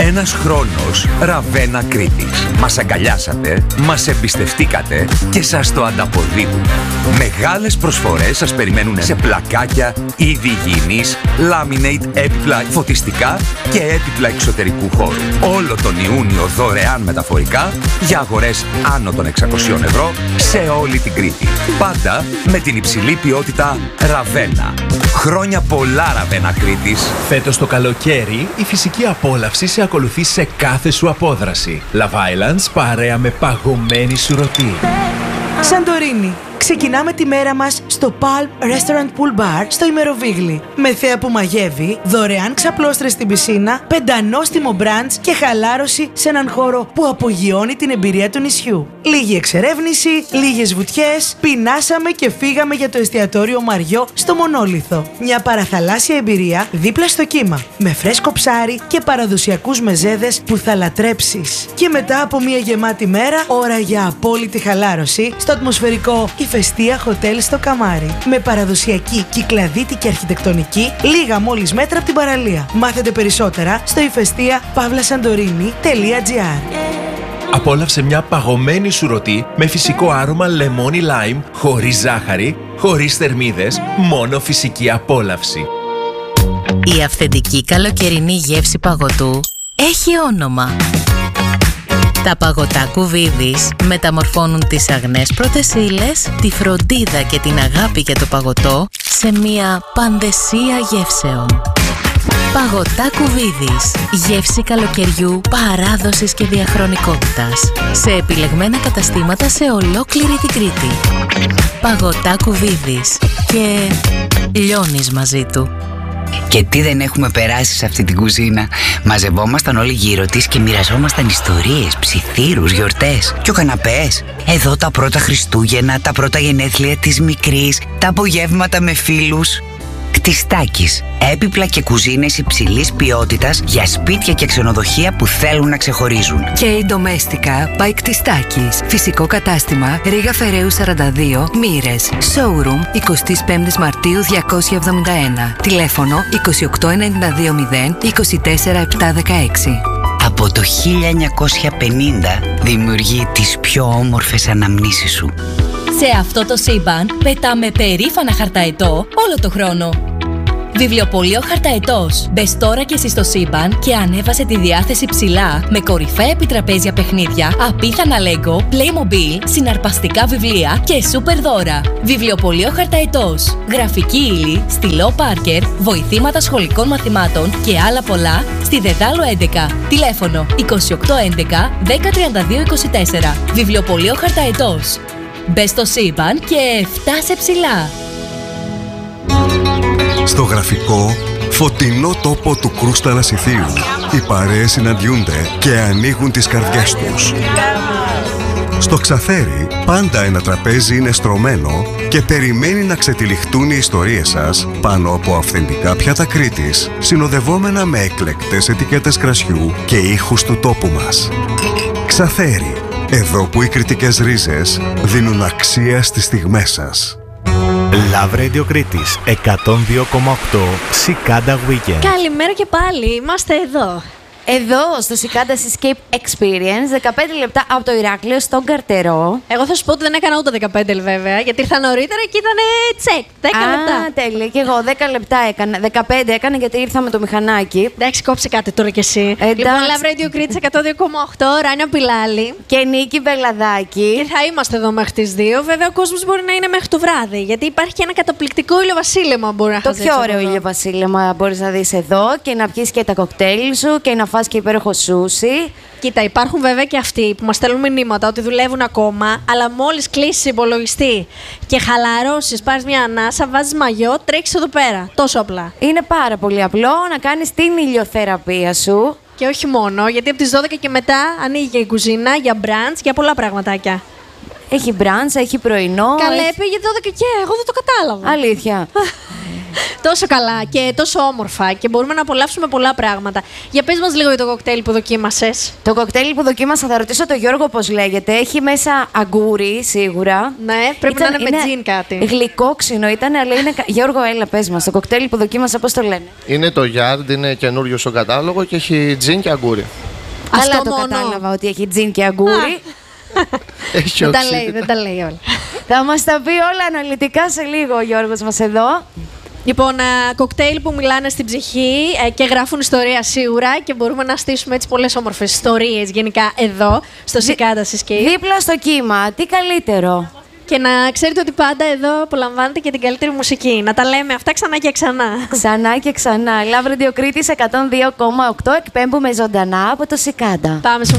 Ένας χρόνος Ραβένα Κρήτης. Μας αγκαλιάσατε, μας εμπιστευτήκατε και σας το ανταποδίδουμε. Μεγάλες προσφορές σας περιμένουν σε πλακάκια, είδη υγιεινής, laminate, έπιπλα φωτιστικά και έπιπλα εξωτερικού χώρου. Όλο τον Ιούνιο δωρεάν μεταφορικά για αγορές άνω των 600 ευρώ σε όλη την Κρήτη. Πάντα με την υψηλή ποιότητα Ραβένα. Χρόνια πολλά, Ραβένα Κρήτης. Φέτος το καλοκαίρι η φυσική απόλαυση σε ακολουθεί σε κάθε σου απόδραση. Love Islands παρέα με παγωμένη σουρωτή. Σαντορίνη. Ξεκινάμε τη μέρα μας στο Palm Restaurant Pool Bar στο Ημεροβίγλι. Με θέα που μαγεύει, δωρεάν ξαπλώστρες στην πισίνα, πεντανόστιμο μπραντς και χαλάρωση σε έναν χώρο που απογειώνει την εμπειρία του νησιού. Λίγη εξερεύνηση, λίγες βουτιές, πεινάσαμε και φύγαμε για το εστιατόριο Μαριό στο Μονόλιθο. Μια παραθαλάσσια εμπειρία δίπλα στο κύμα, με φρέσκο ψάρι και παραδοσιακούς μεζέδες που θα λατρέψεις. Και μετά από μια γεμάτη μέρα, ώρα για απόλυτη χαλάρωση στο ατμοσφαιρικό Ηφαιστία Hotel στο Καμάρι. Με παραδοσιακή κυκλαδίτικη αρχιτεκτονική, λίγα μόλις μέτρα από την παραλία. Μάθετε περισσότερα στο ηφαιστία-santorini.gr. Απόλαυσε μια παγωμένη σουρωτή με φυσικό άρωμα λεμόνι λάιμ, χωρίς ζάχαρη, χωρίς θερμίδες, μόνο φυσική απόλαυση. Η αυθεντική καλοκαιρινή γεύση παγωτού έχει όνομα. Τα παγωτά Κουβίδης μεταμορφώνουν τις αγνές πρώτες ύλες, τη φροντίδα και την αγάπη για το παγωτό σε μια πανδεσία γεύσεων. Παγωτά Κουβίδης. Γεύση καλοκαιριού, παράδοσης και διαχρονικότητας. Σε επιλεγμένα καταστήματα σε ολόκληρη την Κρήτη. Παγωτά Κουβίδης. Και λιώνεις μαζί του. Και τι δεν έχουμε περάσει σε αυτή την κουζίνα. Μαζευόμασταν όλοι γύρω της και μοιραζόμασταν ιστορίες, ψιθύρους, γιορτές και ο καναπές. Εδώ τα πρώτα Χριστούγεννα, τα πρώτα γενέθλια της μικρής, τα απογεύματα με φίλους. Κτιστάκης. Έπιπλα και κουζίνες υψηλής ποιότητας για σπίτια και ξενοδοχεία που θέλουν να ξεχωρίζουν. Και η Ντομέστικα by Κτιστάκης. Φυσικό κατάστημα Ρήγα Φεραίου 42, Μοίρες. Showroom 25 Μαρτίου 271. Τηλέφωνο 28920 24716. Από το 1950 δημιουργεί τις πιο όμορφες αναμνήσεις σου. Σε αυτό το σύμπαν πετάμε περήφανα χαρταετό όλο το χρόνο. Βιβλιοπωλείο Χαρταετός. Μπες τώρα και εσύ στο σύμπαν και ανέβασε τη διάθεση ψηλά με κορυφαία επιτραπέζια παιχνίδια, απίθανα Lego, Playmobil, συναρπαστικά βιβλία και σούπερ δώρα. Βιβλιοπωλείο Χαρταετός. Γραφική ύλη, στυλό Πάρκερ, βοηθήματα σχολικών μαθημάτων και άλλα πολλά στη Δεδάλου 11. Τηλέφωνο 2811 1032 24. Βιβλιοπωλείο Χαρταετός. Μπες στο σύμπαν και φτάσε ψηλά. Στο γραφικό, φωτεινό τόπο του Κρούστα Ανασιθίου, οι παρέες συναντιούνται και ανοίγουν τις καρδιές τους. Στο Ξαθέρι, πάντα ένα τραπέζι είναι στρωμένο και περιμένει να ξετυλιχτούν οι ιστορίες σας πάνω από αυθεντικά πιάτα Κρήτης, συνοδευόμενα με εκλεκτές ετικέτες κρασιού και ήχους του τόπου μας. Ξαθέρι, εδώ που οι κρητικές ρίζες δίνουν αξία στις στιγμές σας. Love Radio Κρήτης 102,8 Cicada Weekend. Καλημέρα και πάλι, είμαστε εδώ. Εδώ, στο Cicadas Escape Experience, 15 λεπτά από το Ηράκλειο, στον Καρτερό. Εγώ θα σου πω ότι δεν έκανα ούτε 15 βέβαια, γιατί ήρθα νωρίτερα και ήταν τσεκ, 10 λεπτά. Τέλεια. Και εγώ 10 λεπτά έκανα, 15 έκανα γιατί ήρθα με το μηχανάκι. Εντάξει, κόψε κάτι τώρα κι εσύ. Λοιπόν, Love Radio Κρήτης 102,8, Ράνια Πιλάλη. Και Νίκη Μπελαδάκη. Και θα είμαστε εδώ μέχρι τις 2. Βέβαια, ο κόσμος μπορεί να είναι μέχρι το βράδυ, γιατί υπάρχει και ένα καταπληκτικό ηλιοβασίλεμα μπορεί να χαζέψει. Το πιο ωραίο ηλιοβασίλεμα μπορείς να δεις εδώ και να πιεις και τα κοκτέιλ σου και να φας και υπέροχο σούσι. Κοίτα, υπάρχουν βέβαια και αυτοί που μας στέλνουν μηνύματα ότι δουλεύουν ακόμα, αλλά μόλις κλείσεις υπολογιστή και χαλαρώσεις, πάρεις μια ανάσα, βάζεις μαγιό, τρέχεις εδώ πέρα. Τόσο απλά. Είναι πάρα πολύ απλό να κάνεις την ηλιοθεραπεία σου. Και όχι μόνο, γιατί από τις 12 και μετά ανοίγει και η κουζίνα για μπραντς, για πολλά πραγματάκια. Έχει μπραντς, έχει πρωινό. Καλέ, πήγε 12 και εγώ δεν το κατάλαβα. Αλήθεια. Τόσο καλά και τόσο όμορφα και μπορούμε να απολαύσουμε πολλά πράγματα. Για πες μας λίγο για το κοκτέιλ που δοκίμασες. Το κοκτέιλ που δοκίμασα, θα ρωτήσω τον Γιώργο πώς λέγεται. Έχει μέσα αγκούρι, σίγουρα. Ναι, πρέπει να είναι με τζιν κάτι. Γλυκόξινο ήταν, αλλά είναι. Γιώργο, έλα, πες μας. Το κοκτέιλ που δοκίμασα, πώς το λένε? Είναι το Yard, είναι καινούριο στο κατάλογο και έχει τζιν και αγκούρι. Καλά το κατάλαβα ότι έχει τζιν και αγκούρι. Δεν τα λέει όλα. Θα μας τα πει όλα αναλυτικά σε λίγο ο Γιώργος μας εδώ. Λοιπόν, κοκτέιλ που μιλάνε στην ψυχή και γράφουν ιστορία σίγουρα και μπορούμε να στήσουμε έτσι πολλές όμορφες ιστορίες γενικά εδώ, στο Cicada Escape. Δίπλα στο κύμα, τι καλύτερο. Και να ξέρετε ότι πάντα εδώ απολαμβάνετε και την καλύτερη μουσική. Να τα λέμε αυτά ξανά και ξανά. Ξανά και ξανά. Love Radio Κρήτης 102,8 εκπέμπουμε ζωντανά από το Cicada. Πάμε